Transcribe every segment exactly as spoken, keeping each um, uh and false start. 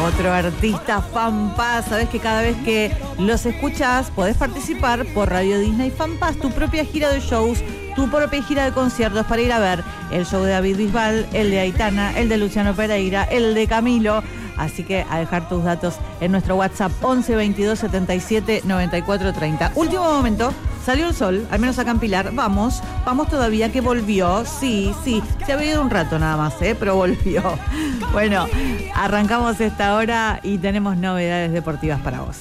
Otro artista FanPass. Sabés que cada vez que los escuchás podés participar por Radio Disney FanPass, tu propia gira de shows, tu propia gira de conciertos para ir a ver el show de David Bisbal, el de Aitana, el de Luciano Pereira, el de Camilo. Así que a dejar tus datos en nuestro WhatsApp once veintidós setenta y siete noventa y cuatro treinta. Último momento, salió el sol, al menos acá en Pilar. Vamos, vamos todavía que volvió. Sí, sí, se había ido un rato nada más, ¿eh? Pero volvió. Bueno, arrancamos esta hora y tenemos novedades deportivas para vos.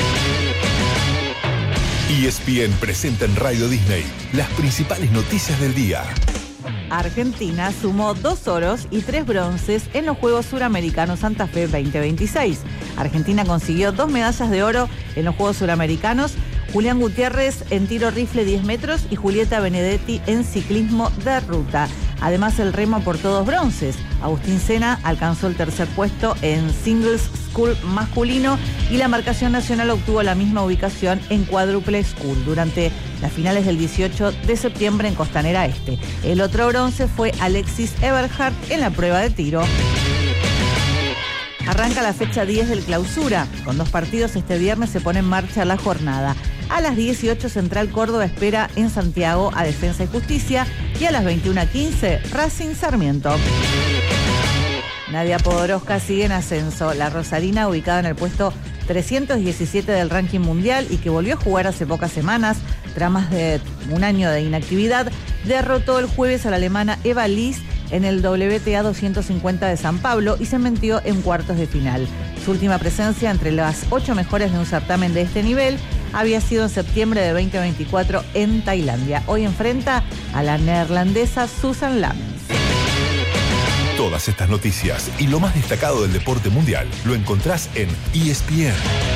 E S P N presenta en Radio Disney las principales noticias del día. Argentina sumó dos oros y tres bronces en los Juegos Suramericanos Santa Fe veinte veintiséis. Argentina consiguió dos medallas de oro en los Juegos Suramericanos. Julián Gutiérrez en tiro rifle diez metros y Julieta Benedetti en ciclismo de ruta. Además, el remo aportó dos bronces. Agustín Sena alcanzó el tercer puesto en singles school masculino y la marcación nacional obtuvo la misma ubicación en cuádruple school durante las finales del dieciocho de septiembre en Costanera Este. El otro bronce fue Alexis Eberhardt en la prueba de tiro. Arranca la fecha diez del Clausura. Con dos partidos este viernes se pone en marcha la jornada. A las dieciocho Central Córdoba espera en Santiago a Defensa y Justicia y a las veintiuna quince Racing Sarmiento. Nadia Podoroska sigue en ascenso. La rosarina, ubicada en el puesto trescientos diecisiete del ranking mundial y que volvió a jugar hace pocas semanas, tras más de un año de inactividad, derrotó el jueves a la alemana Eva Liss en el W T A doscientos cincuenta de San Pablo y se metió en cuartos de final. Su última presencia entre las ocho mejores de un certamen de este nivel había sido en septiembre de veinte veinticuatro en Tailandia. Hoy enfrenta a la neerlandesa Susan Lamens. Todas estas noticias y lo más destacado del deporte mundial lo encontrás en E S P N.